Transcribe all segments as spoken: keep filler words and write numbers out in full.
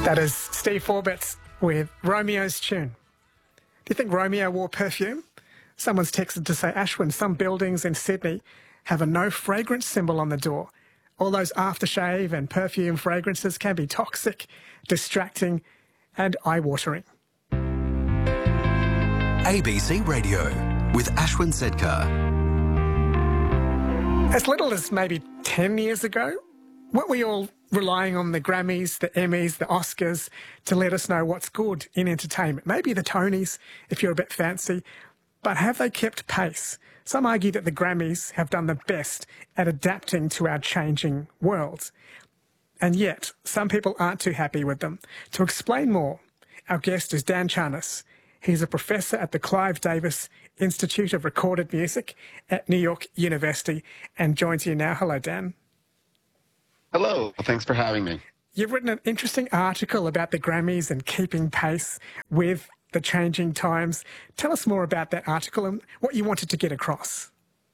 That is Steve Forbes with Romeo's Tune. Do you think Romeo wore perfume? Someone's texted to say, Ashwin, some buildings in Sydney have a no fragrance symbol on the door. All those aftershave and perfume fragrances can be toxic, distracting and eye-watering. A B C Radio with Ashwin Sedkar. As little as maybe ten years ago, weren't we all relying on the Grammys, the Emmys, the Oscars to let us know what's good in entertainment? Maybe the Tonys, if you're a bit fancy. But have they kept pace? Some argue that the Grammys have done the best at adapting to our changing world. And yet, some people aren't too happy with them. To explain more, our guest is Dan Charnas. He's a professor at the Clive Davis Institute of Recorded Music at New York University and joins you now. Hello, Dan. Hello. Thanks for having me. You've written an interesting article about the Grammys and keeping pace with the changing times. Tell us more about that article and what you wanted to get across.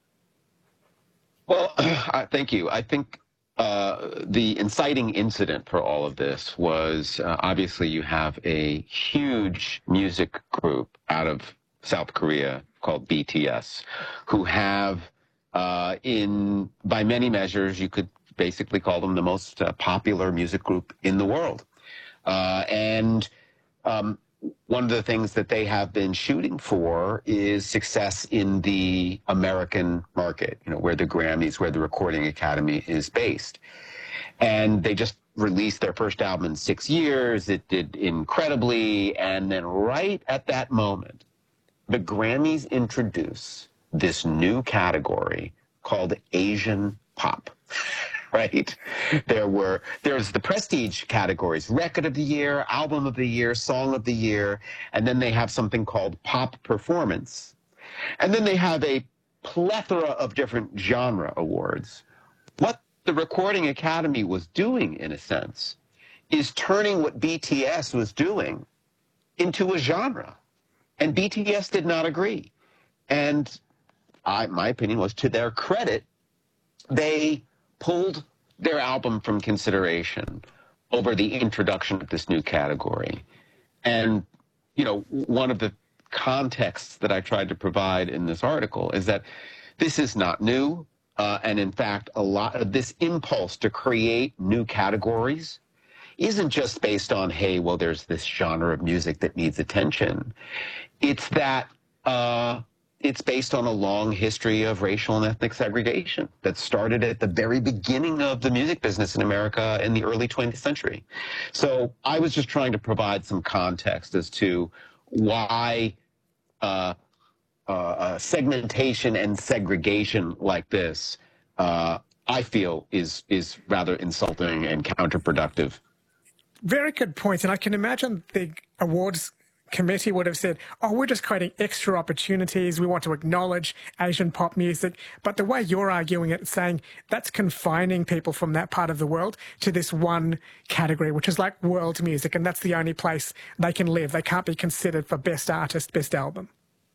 Well, uh, thank you. I think uh, the inciting incident for all of this was uh, obviously you have a huge music group out of South Korea called B T S, who have, uh, in by many measures, you could basically call them the most uh, popular music group in the world. Uh, and um, one of the things that they have been shooting for is success in the American market, you know, where the Grammys, where the Recording Academy is based. And they just released their first album in six years. It did incredibly. And then right at that moment, the Grammys introduce this new category called Asian pop. Right? There were, there's the prestige categories, record of the year, album of the year, song of the year, and then they have something called pop performance. And then they have a plethora of different genre awards. What the Recording Academy was doing, in a sense, is turning what B T S was doing into a genre. And B T S did not agree. And I, my opinion was, to their credit, they pulled their album from consideration over the introduction of this new category. And, you know, one of the contexts that I tried to provide in this article is that this is not new. Uh, and in fact, a lot of this impulse to create new categories isn't just based on, hey, well, there's this genre of music that needs attention. It's that, uh, it's based on a long history of racial and ethnic segregation that started at the very beginning of the music business in America in the early twentieth century. So I was just trying to provide some context as to why uh, uh, uh, segmentation and segregation like this, uh, I feel, is, is rather insulting and counterproductive. Very good point. And I can imagine the awards committee would have said, oh, we're just creating extra opportunities. We want to acknowledge Asian pop music. But the way you're arguing it, saying that's confining people from that part of the world to this one category, which is like world music, and that's the only place they can live. They can't be considered for best artist, best album.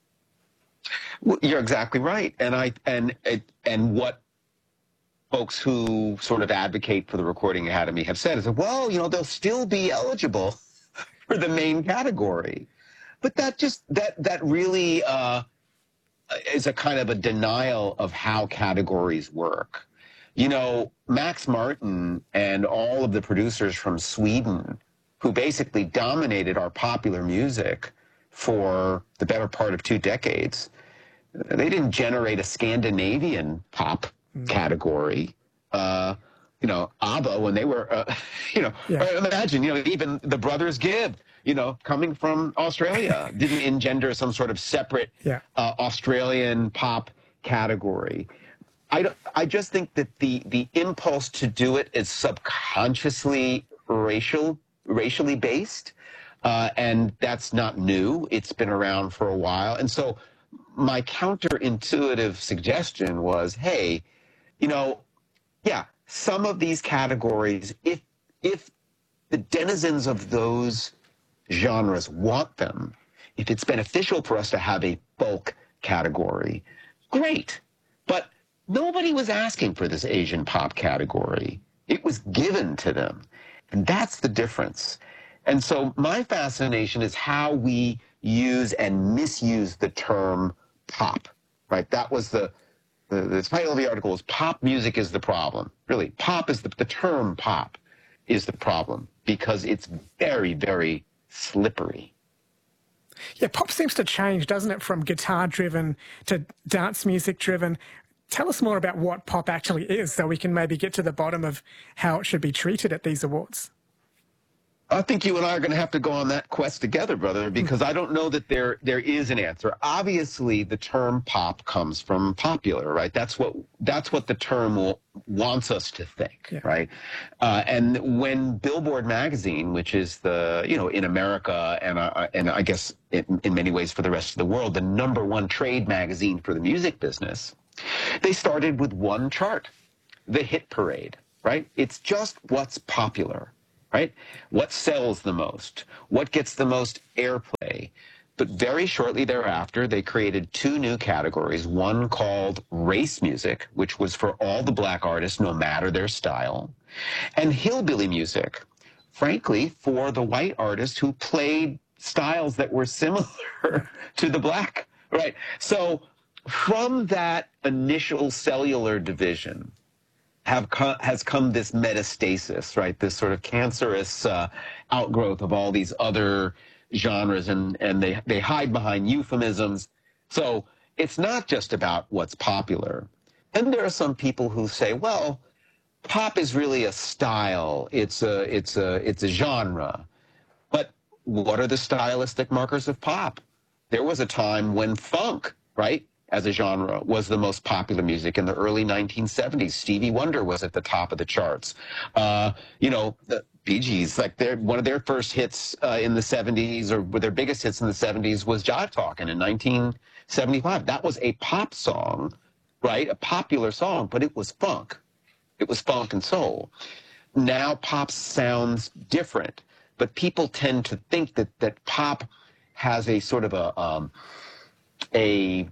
Well, you're exactly right. And I and and what folks who sort of advocate for the Recording Academy have said is that, well, you know, they'll still be eligible for the main category. But that just, that, that really uh, is a kind of a denial of how categories work. You know, Max Martin and all of the producers from Sweden, who basically dominated our popular music for the better part of two decades, they didn't generate a Scandinavian pop mm. category. Uh, You know, ABBA, when they were, uh, you know, yeah. imagine, you know, even the Brothers Gibb, you know, coming from Australia, didn't engender some sort of separate yeah. uh, Australian pop category. I, I just think that the, the impulse to do it is subconsciously racial, racially based, uh, and that's not new. It's been around for a while. And so my counterintuitive suggestion was, hey, you know, yeah, some of these categories, if if the denizens of those genres want them, if it's beneficial for us to have a bulk category, great. But nobody was asking for this Asian pop category. It was given to them. And that's the difference. And so my fascination is how we use and misuse the term pop, right? That was the, the, the title of the article is Pop Music is the Problem. Really, pop is the, the term pop is the problem because it's very, very slippery. Yeah, pop seems to change, doesn't it, from guitar-driven to dance music-driven. Tell us more about what pop actually is so we can maybe get to the bottom of how it should be treated at these awards. I think you and I are going to have to go on that quest together, brother, because I don't know that there there is an answer. Obviously, the term pop comes from popular, right? That's what that's what the term will, wants us to think, yeah. right? Uh, and when Billboard magazine, which is the, you know, in America and uh, and I guess in, in many ways for the rest of the world, the number one trade magazine for the music business, they started with one chart, the hit parade, right? It's just what's popular. Right? What sells the most? What gets the most airplay? But very shortly thereafter, they created two new categories, one called race music, which was for all the black artists, no matter their style, and hillbilly music, frankly, for the white artists who played styles that were similar to the black, right? So from that initial cellular division, have co has come this metastasis, right? This sort of cancerous uh, outgrowth of all these other genres, and, and they, they hide behind euphemisms. So it's not just about what's popular. And there are some people who say, well, pop is really a style. It's a, it's a, it's a genre. But what are the stylistic markers of pop? There was a time when funk, right, as a genre, was the most popular music in the early nineteen seventies. Stevie Wonder was at the top of the charts. Uh, you know, the Bee Gees, like their, one of their first hits uh, in the seventies, or their biggest hits in the seventies, was Jive Talkin' in nineteen seventy-five. That was a pop song, right? A popular song, but it was funk. It was funk and soul. Now pop sounds different, but people tend to think that, that pop has a sort of a, um, a,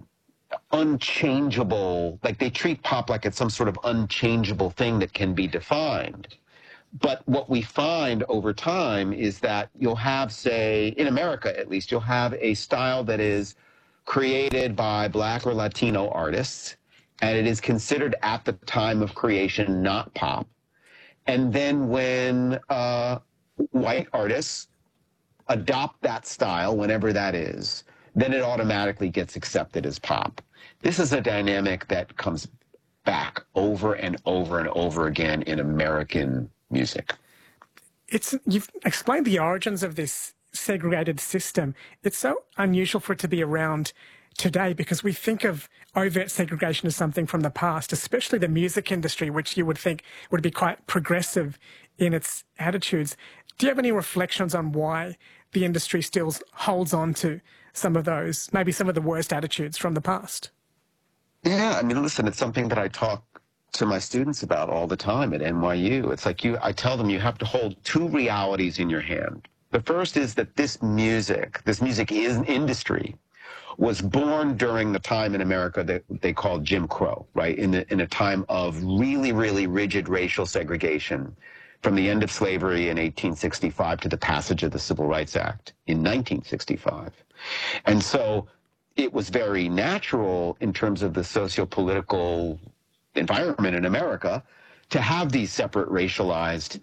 unchangeable, like they treat pop like it's some sort of unchangeable thing that can be defined. But what we find over time is that you'll have, say, in America at least, you'll have a style that is created by Black or Latino artists, and it is considered at the time of creation not pop. And then when uh, white artists adopt that style, whenever that is, then it automatically gets accepted as pop. This is a dynamic that comes back over and over and over again in American music. It's, you've explained the origins of this segregated system. It's so unusual for it to be around today because we think of overt segregation as something from the past, especially the music industry, which you would think would be quite progressive in its attitudes. Do you have any reflections on why the industry still holds on to some of those, maybe some of the worst attitudes from the past? Yeah, I mean, listen, it's something that I talk to my students about all the time at N Y U. It's like you, I tell them you have to hold two realities in your hand. The first is that this music, this music is industry, was born during the time in America that they called Jim Crow, right? In, the, in a time of really, really rigid racial segregation, from the end of slavery in eighteen sixty-five to the passage of the Civil Rights Act in nineteen sixty-five. And so it was very natural in terms of the socio-political environment in America to have these separate racialized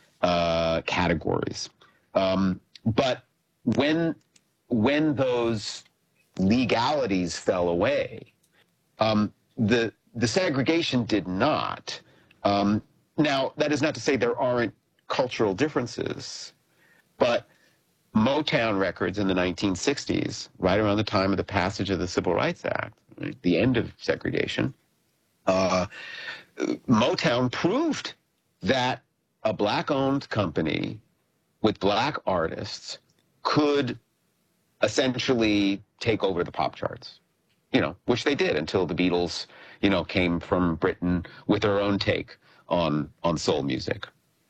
uh, categories. Um, but when, when those legalities fell away, um, the, the segregation did not. Um, now, that is not to say there aren't cultural differences, but Motown records in the nineteen sixties, right around the time of the passage of the Civil Rights Act, right, the end of segregation, uh, Motown proved that a black-owned company with black artists could essentially take over the pop charts, you know, which they did until the Beatles, you know, came from Britain with their own take on, on soul music.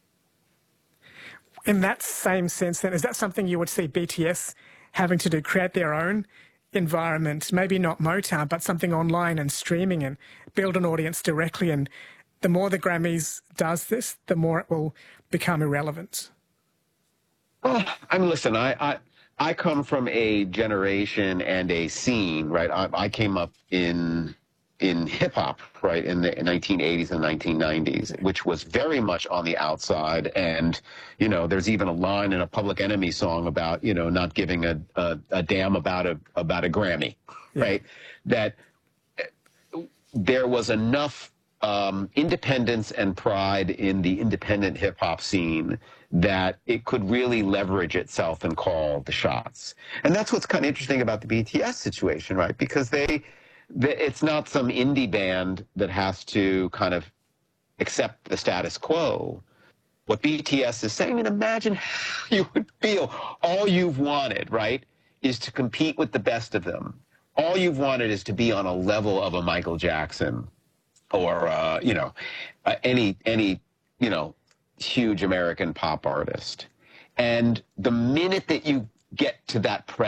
In that same sense, then, is that something you would see B T S having to do, create their own environment, maybe not Motown, but something online and streaming and build an audience directly? And the more the Grammys does this, the more it will become irrelevant. Well, I mean, listen, I, I, I come from a generation and a scene, right? I, I came up in in hip hop, right, in the nineteen eighties and nineteen nineties, which was very much on the outside. And, you know, there's even a line in a Public Enemy song about, you know, not giving a, a, a damn about a about a Grammy, Yeah. right? That there was enough um, independence and pride in the independent hip hop scene that it could really leverage itself and call the shots. And that's what's kind of interesting about the B T S situation, right? Because they, they it's not some indie band that has to kind of accept the status quo. What B T S is saying, and imagine how you would feel. All you've wanted, right, is to compete with the best of them. All you've wanted is to be on a level of a Michael Jackson or, uh, you know, uh, any, any, you know, huge American pop artist. And the minute that you get to that